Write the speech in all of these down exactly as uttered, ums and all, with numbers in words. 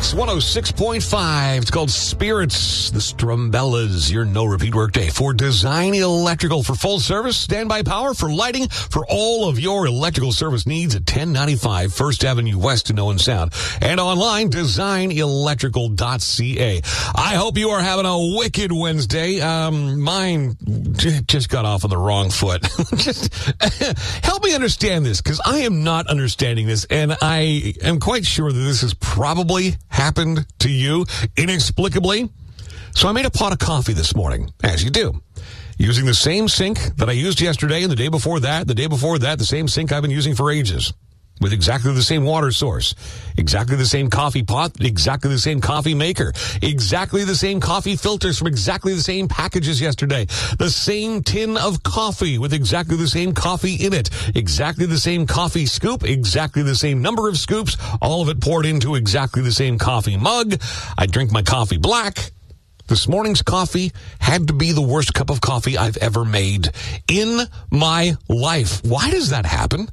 Mix one oh six point five. It's called Spirits, the Strumbellas, your no-repeat workday for Design Electrical. For full service, standby power, for lighting, for all of your electrical service needs at ten ninety-five First Avenue West in Owen Sound. And online, design electrical dot c a. I hope you are having a wicked Wednesday. Um, mine just got off on the wrong foot. Just help me understand this, because I am not understanding this, and I am quite sure that this has probably happened to you inexplicably. So I made a pot of coffee this morning, as you do, using the same sink that I used yesterday and the day before that, the day before that, the same sink I've been using for ages, with exactly the same water source, exactly the same coffee pot, exactly the same coffee maker, exactly the same coffee filters from exactly the same packages yesterday, the same tin of coffee with exactly the same coffee in it, exactly the same coffee scoop, exactly the same number of scoops, all of it poured into exactly the same coffee mug. I drink my coffee black. This morning's coffee had to be the worst cup of coffee I've ever made in my life. Why does that happen?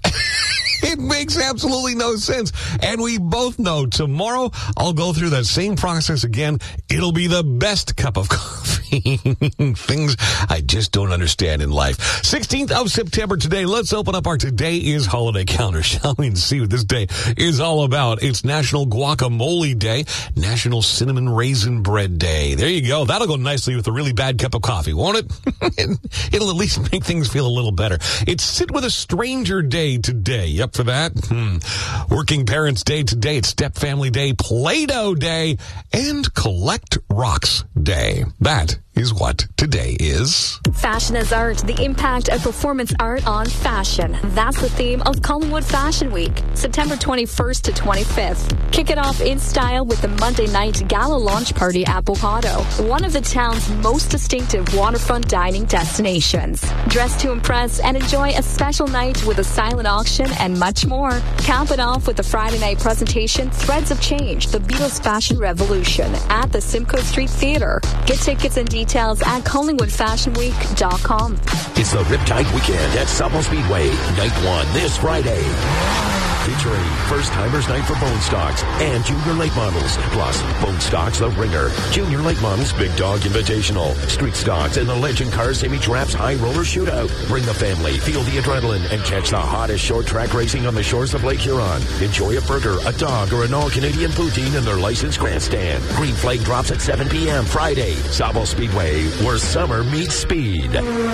It makes absolutely no sense. And we both know tomorrow I'll go through that same process again. It'll be the best cup of coffee. Things I just don't understand in life. sixteenth of September today. Let's open up our Today is Holiday calendar, shall we, and see what this day is all about. It's National Guacamole Day, National Cinnamon Raisin Bread Day. There you go. That'll go nicely with a really bad cup of coffee, won't it? It'll at least make things feel a little better. It's Sit with a Stranger Day today. Yep. For that, hmm. Working Parents Day today. It's Step Family Day, Play-Doh Day, and Collect Rocks Day. That is what today is. Fashion as art, the impact of performance art on fashion. That's the theme of Collingwood Fashion Week, September twenty-first to twenty-fifth. Kick it off in style with the Monday night gala launch party at Bocado, one of the town's most distinctive waterfront dining destinations. Dress to impress and enjoy a special night with a silent auction and much more. Cap it off with the Friday night presentation, Threads of Change, the Beatles Fashion Revolution, at the Simcoe Street Theatre. Get tickets and details at collingwood fashion week dot com. It's the Riptide Weekend at Sauble Speedway, night one this Friday. Featuring First Timers Night for Bone Stocks and Junior Late Models, plus Bone Stocks The Ringer, Junior Late Models Big Dog Invitational, Street Stocks, and the Legend Car Semi Traps High Roller Shootout. Bring the family, feel the adrenaline, and catch the hottest short track racing on the shores of Lake Huron. Enjoy a burger, a dog, or an all-Canadian poutine in their licensed grandstand. Green flag drops at seven p.m. Friday. Sauble Speedway, where summer meets speed.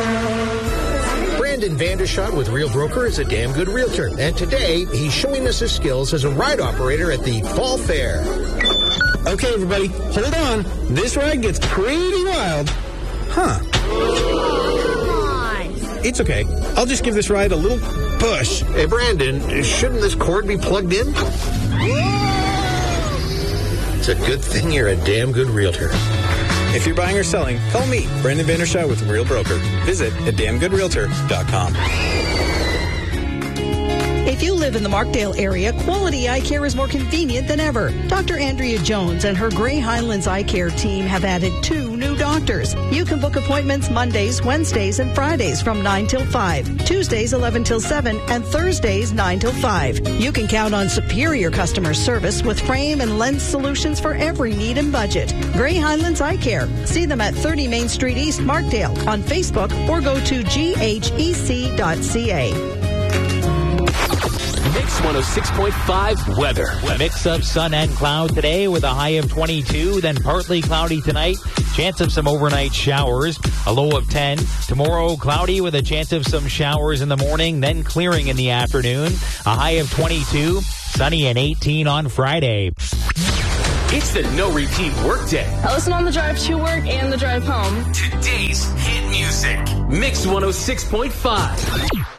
Brandon Vandershot with Real Broker is a damn good realtor, and today he's showing us his skills as a ride operator at the Fall Fair. Okay, everybody, hold on. This ride gets pretty wild. Huh. Come on. It's okay. I'll just give this ride a little push. Hey, Brandon, shouldn't this cord be plugged in? It's a good thing you're a damn good realtor. If you're buying or selling, call me, Brandon Vandershot with Real Broker. Visit at damn good realtor dot com. If you live in the Markdale area, quality eye care is more convenient than ever. Doctor Andrea Jones and her Grey Highlands Eye Care team have added two new doctors. You can book appointments Mondays, Wednesdays, and Fridays from nine till five, Tuesdays eleven till seven, and Thursdays nine till five. You can count on superior customer service with frame and lens solutions for every need and budget. Grey Highlands Eye Care. See them at thirty Main Street East, Markdale, on Facebook, or go to g h e c dot c a. Mix one oh six point five weather. A mix of sun and cloud today with a high of twenty-two, then partly cloudy tonight. Chance of some overnight showers, a low of ten. Tomorrow, cloudy with a chance of some showers in the morning, then clearing in the afternoon. A high of twenty-two, sunny and eighteen on Friday. It's the no repeat workday. I listen on the drive to work and the drive home. Today's hit music. Mix one oh six point five.